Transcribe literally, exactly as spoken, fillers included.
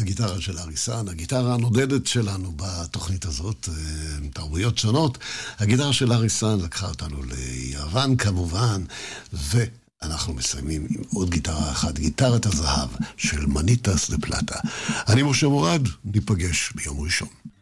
הגיטרה של אריסן, הגיטרה הנודדת שלנו בתוכנית הזאת, תרבויות שונות. הגיטרה של אריסן לקחה אותנו ליוון כמובן, ואנחנו מסיימים עם עוד גיטרה אחת, גיטרת הזהב של מניטס דה פלטה. אני משה מורד, ניפגש ביום ראשון.